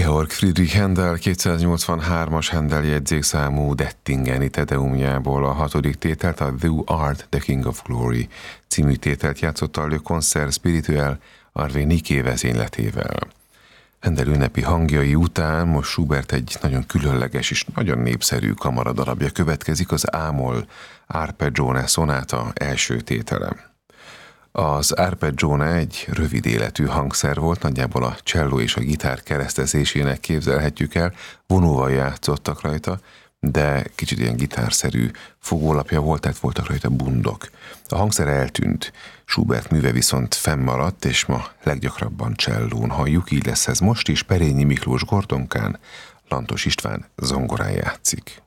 Georg Friedrich Händel 283-as Händel jegyzékszámú Dettingeni Tedeumjából a 6. tételt, a Thou Art the King of Glory című tételt játszotta a Le Concert Spirituel Harvé Niké vezényletével. Händel ünnepi hangjai után most Schubert egy nagyon különleges és nagyon népszerű kamaradarabja következik, az A-moll Arpeggione szonáta első tétele. Az Arpeggione egy rövid életű hangszer volt, nagyjából a cselló és a gitár keresztezésének képzelhetjük el, vonóval játszottak rajta, de kicsit ilyen gitárszerű fogólapja volt, tehát voltak rajta bundok. A hangszer eltűnt, Schubert műve viszont fennmaradt, és ma leggyakrabban csellón halljuk, így lesz ez most is, Perényi Miklós gordonkán, Lantos István zongorán játszik.